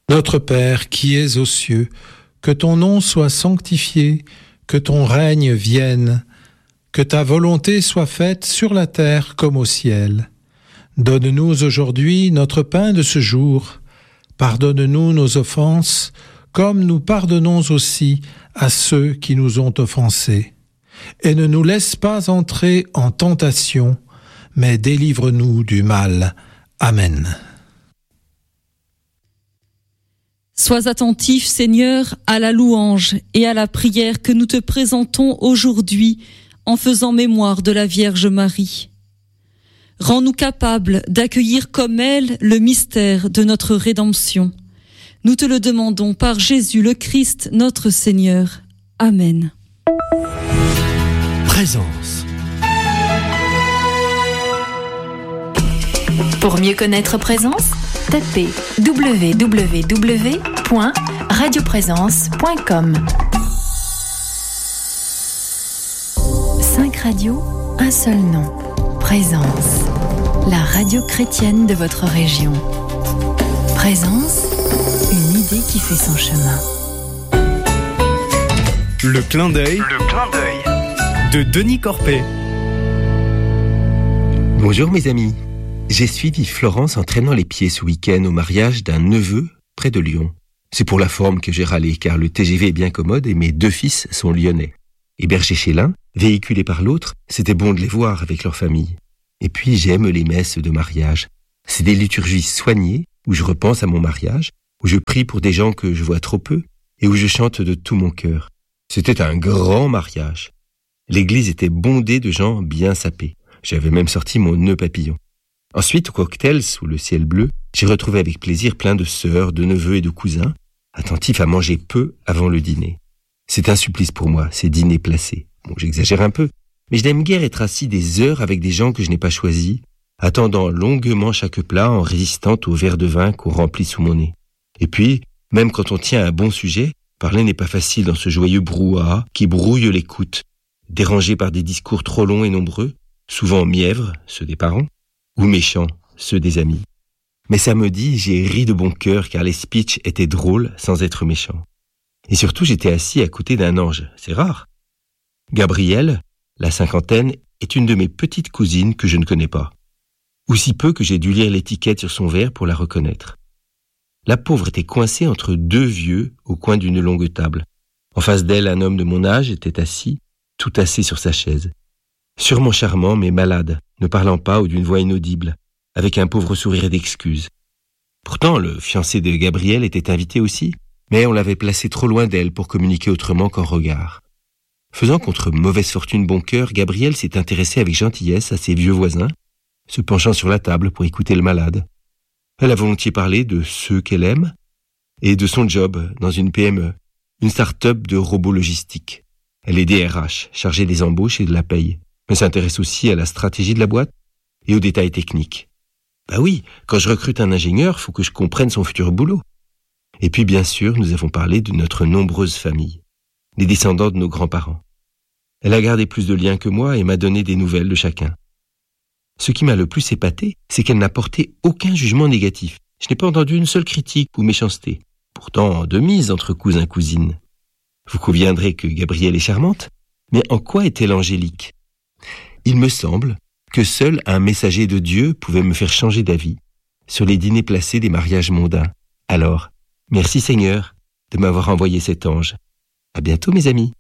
Notre Père qui es aux cieux, que ton nom soit sanctifié, que ton règne vienne, que ta volonté soit faite sur la terre comme au ciel. Donne-nous aujourd'hui notre pain de ce jour. Pardonne-nous nos offenses, comme nous pardonnons aussi à ceux qui nous ont offensés. Et ne nous laisse pas entrer en tentation, mais délivre-nous du mal. Amen. Sois attentif, Seigneur, à la louange et à la prière que nous te présentons aujourd'hui en faisant mémoire de la Vierge Marie. Rends-nous capables d'accueillir comme elle le mystère de notre rédemption. Nous te le demandons par Jésus le Christ, notre Seigneur. Amen. Présence. Pour mieux connaître Présence, tapez www.radioprésence.com. 5 radios, un seul nom. Présence, la radio chrétienne de votre région. Présence, une idée qui fait son chemin. Le clin d'œil de Denis Corpet. Bonjour mes amis. J'ai suivi Florence en traînant les pieds ce week-end au mariage d'un neveu près de Lyon. C'est pour la forme que j'ai râlé, car le TGV est bien commode et mes 2 fils sont lyonnais. Hébergés chez l'un, véhiculés par l'autre, c'était bon de les voir avec leur famille. Et puis j'aime les messes de mariage. C'est des liturgies soignées, où je repense à mon mariage, où je prie pour des gens que je vois trop peu, et où je chante de tout mon cœur. C'était un grand mariage. L'église était bondée de gens bien sapés. J'avais même sorti mon nœud papillon. Ensuite, au cocktail, sous le ciel bleu, j'ai retrouvé avec plaisir plein de sœurs, de neveux et de cousins, attentifs à manger peu avant le dîner. C'est un supplice pour moi, ces dîners placés. Bon, j'exagère un peu, mais je n'aime guère être assis des heures avec des gens que je n'ai pas choisis, attendant longuement chaque plat en résistant au verre de vin qu'on remplit sous mon nez. Et puis, même quand on tient un bon sujet, parler n'est pas facile dans ce joyeux brouhaha qui brouille l'écoute, dérangé par des discours trop longs et nombreux, souvent mièvres, ceux des parents, ou méchants, ceux des amis. Mais samedi, j'ai ri de bon cœur car les speeches étaient drôles sans être méchants. Et surtout, j'étais assis à côté d'un ange, c'est rare. Gabrielle, la cinquantaine, est une de mes petites cousines que je ne connais pas. Aussi peu que j'ai dû lire l'étiquette sur son verre pour la reconnaître. La pauvre était coincée entre 2 vieux au coin d'une longue table. En face d'elle, un homme de mon âge était assis, tout assis sur sa chaise. Sûrement charmant, mais malade, ne parlant pas ou d'une voix inaudible, avec un pauvre sourire d'excuse. Pourtant, le fiancé de Gabrielle était invité aussi, mais on l'avait placé trop loin d'elle pour communiquer autrement qu'en regard. Faisant contre mauvaise fortune bon cœur, Gabrielle s'est intéressée avec gentillesse à ses vieux voisins, se penchant sur la table pour écouter le malade. Elle a volontiers parlé de ceux qu'elle aime et de son job dans une PME, une start-up de robots logistiques. Elle est DRH, chargée des embauches et de la paye, mais s'intéresse aussi à la stratégie de la boîte et aux détails techniques. Bah oui, quand je recrute un ingénieur, faut que je comprenne son futur boulot. Et puis bien sûr, nous avons parlé de notre nombreuse famille, les descendants de nos grands-parents. Elle a gardé plus de liens que moi et m'a donné des nouvelles de chacun. Ce qui m'a le plus épaté, c'est qu'elle n'a porté aucun jugement négatif. Je n'ai pas entendu une seule critique ou méchanceté. Pourtant, de mise entre cousins-cousines. Vous conviendrez que Gabrielle est charmante, mais en quoi est-elle angélique ? Il me semble que seul un messager de Dieu pouvait me faire changer d'avis sur les dîners placés des mariages mondains. Alors, merci Seigneur de m'avoir envoyé cet ange. À bientôt mes amis.